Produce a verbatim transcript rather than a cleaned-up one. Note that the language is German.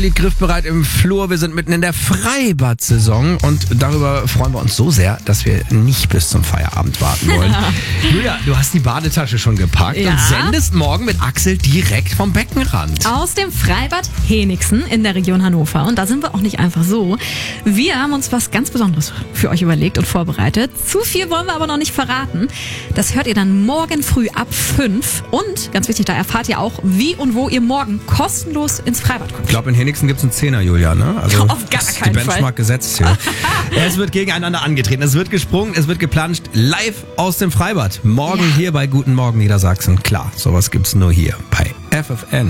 Liegt griffbereit im Flur. Wir sind mitten in der Freibad-Saison und darüber freuen wir uns so sehr, dass wir nicht bis zum Feierabend warten wollen. Julia, du hast die Badetasche schon gepackt Ja. und sendest morgen mit Axel direkt vom Beckenrand. Aus dem Freibad Henigsen in der Region Hannover. Und da sind wir auch nicht einfach so. Wir haben uns was ganz Besonderes für euch überlegt und vorbereitet. Zu viel wollen wir aber noch nicht verraten. Das hört ihr dann morgen früh ab fünf. Und, ganz wichtig, da erfahrt ihr auch, wie und wo ihr morgen kostenlos ins Freibad kommt. Ich glaube, in Henigsen gibt es einen Zehner, Julia, ne? Also Auf gar ist keinen die Benchmark Fall. gesetzt hier. Es wird gegeneinander angetreten, es wird gesprungen, es wird geplanscht, live aus dem Freibad. Morgen Ja. hier bei Guten Morgen Niedersachsen. Klar, sowas gibt's nur hier bei F F N.